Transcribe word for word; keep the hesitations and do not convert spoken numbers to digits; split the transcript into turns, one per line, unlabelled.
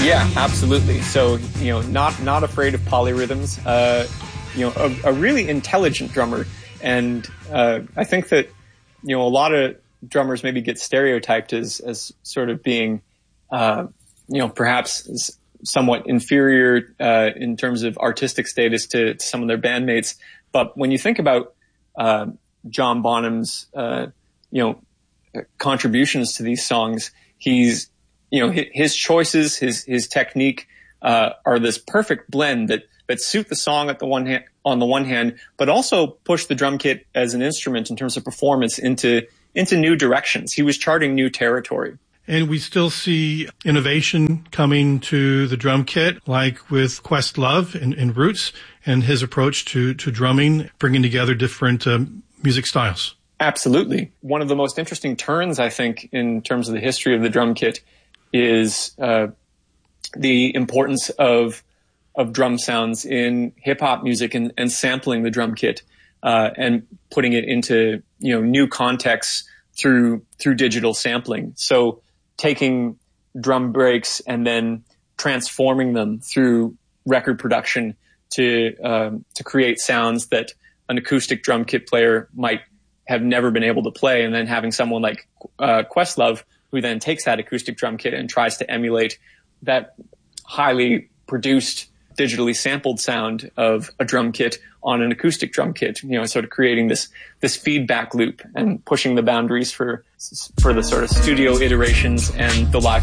Yeah, absolutely. So, you know, not not afraid of polyrhythms. Uh, you know, a, a really intelligent drummer, and uh, I think that you know a lot of drummers maybe get stereotyped as as sort of being, uh, you know, perhaps somewhat inferior uh, in terms of artistic status to, to some of their bandmates. But when you think about uh, John Bonham's, uh, you know, contributions to these songs, he's You know, his choices, his his technique uh, are this perfect blend that that suit the song at the one hand, on the one hand, but also push the drum kit as an instrument in terms of performance into into new directions. He was charting new territory.
And we still see innovation coming to the drum kit, like with Questlove in, in Roots and his approach to to drumming, bringing together different um, music styles.
Absolutely. One of the most interesting turns, I think, in terms of the history of the drum kit is uh, the importance of of drum sounds in hip hop music and, and sampling the drum kit uh, and putting it into you know new contexts through through digital sampling. So taking drum breaks and then transforming them through record production to um, to create sounds that an acoustic drum kit player might have never been able to play, and then having someone like uh, Questlove, who then takes that acoustic drum kit and tries to emulate that highly produced, digitally sampled sound of a drum kit on an acoustic drum kit, you know, sort of creating this this feedback loop and pushing the boundaries for for the sort of studio iterations and the live